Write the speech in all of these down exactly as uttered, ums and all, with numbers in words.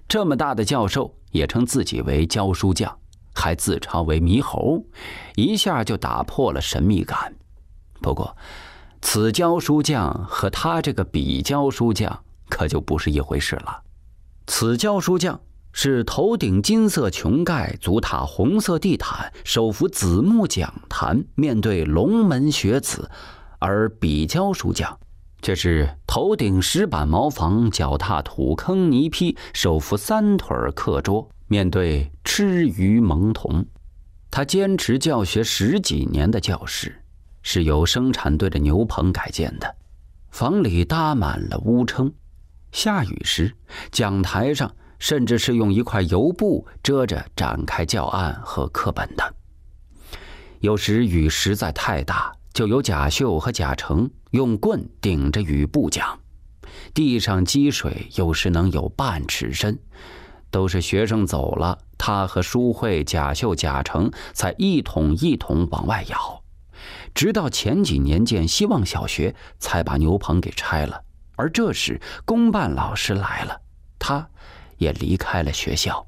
这么大的教授也称自己为教书匠，还自嘲为猕猴，一下就打破了神秘感。不过此教书匠和他这个比教书匠可就不是一回事了。此教书匠是头顶金色穹盖，足踏红色地毯，手扶紫木讲坛，面对龙门学子；而比教书匠却是头顶石板茅房，脚踏土坑泥坯，手扶三腿课桌，面对吃鱼蒙童。他坚持教学十几年的教室是由生产队的牛棚改建的，房里搭满了乌撑，下雨时讲台上甚至是用一块油布遮着展开教案和课本的。有时雨实在太大，就由贾秀和贾成用棍顶着雨布讲，地上积水有时能有半尺深，都是学生走了，他和舒慧、贾秀、贾成才一桶一桶往外舀。直到前几年建希望小学才把牛棚给拆了，而这时公办老师来了，他也离开了学校。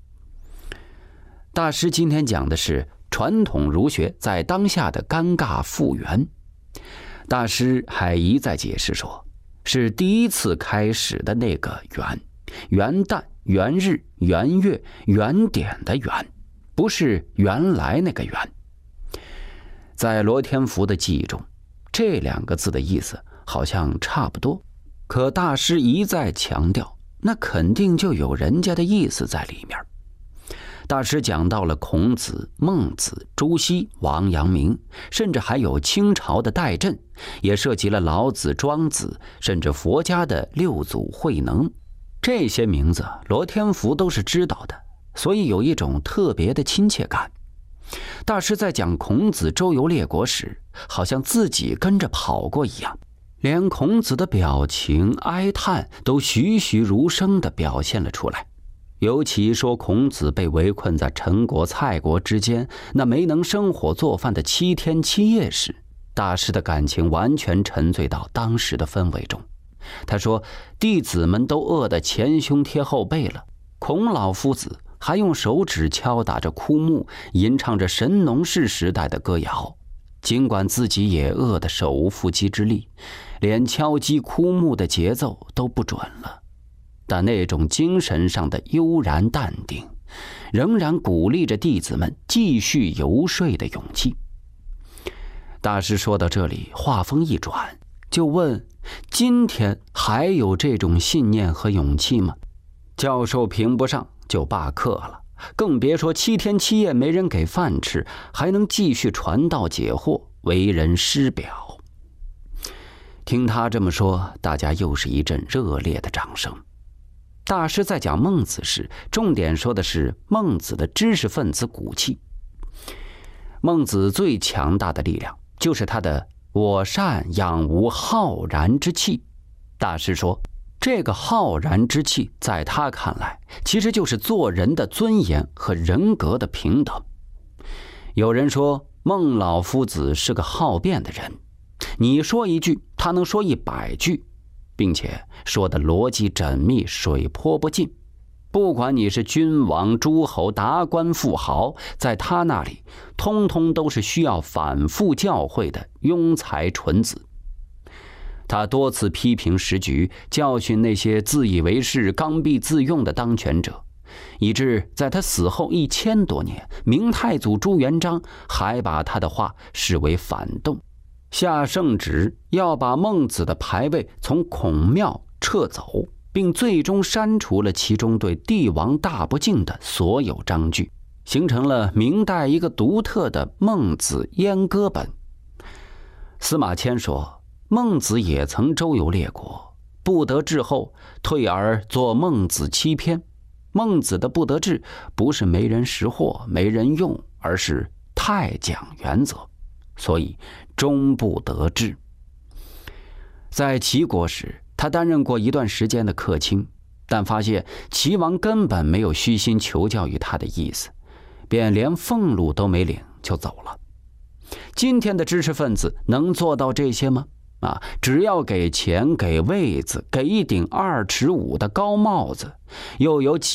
大师今天讲的是传统儒学在当下的尴尬复原。大师还一再解释说，是第一次开始的那个元，元旦、元日、元月、元典的元，不是原来那个元。在罗天福的记忆中，这两个字的意思好像差不多，可大师一再强调，那肯定就有人家的意思在里面。大师讲到了孔子、孟子、朱熹、王阳明，甚至还有清朝的戴震，也涉及了老子、庄子，甚至佛家的六祖慧能。这些名字罗天福都是知道的，所以有一种特别的亲切感。大师在讲孔子周游列国时，好像自己跟着跑过一样，连孔子的表情、哀叹都栩栩如生地表现了出来。尤其说孔子被围困在陈国、蔡国之间，那没能生火做饭的七天七夜时，大师的感情完全沉醉到当时的氛围中。他说，弟子们都饿得前胸贴后背了，孔老夫子还用手指敲打着枯木，吟唱着神农氏时代的歌谣。尽管自己也饿得手无缚鸡之力，连敲击枯木的节奏都不准了，但那种精神上的悠然淡定，仍然鼓励着弟子们继续游说的勇气。大师说到这里，话锋一转，就问：今天还有这种信念和勇气吗？教授评不上就罢课了，更别说七天七夜没人给饭吃，还能继续传道解惑，为人师表。听他这么说，大家又是一阵热烈的掌声。大师在讲孟子时，重点说的是孟子的知识分子骨气。孟子最强大的力量就是他的我善养无浩然之气。大师说，这个浩然之气在他看来其实就是做人的尊严和人格的平等。有人说孟老夫子是个好辩的人，你说一句他能说一百句，并且说的逻辑缜密，水泼不进。不管你是君王、诸侯、达官、富豪，在他那里通通都是需要反复教诲的庸才蠢子。他多次批评时局，教训那些自以为是、刚愎自用的当权者，以致在他死后一千多年，明太祖朱元璋还把他的话视为反动，下圣旨要把孟子的牌位从孔庙撤走，并最终删除了其中对帝王大不敬的所有章句，形成了明代一个独特的孟子阉割本。司马迁说，孟子也曾周游列国，不得志后退而作孟子七篇。孟子的不得志不是没人识货、没人用，而是太讲原则，所以终不得志。在齐国时，他担任过一段时间的客卿，但发现齐王根本没有虚心求教于他的意思，便连俸禄都没领就走了。今天的知识分子能做到这些吗？啊，只要给钱、给位子、给一顶二尺五的高帽子，又有几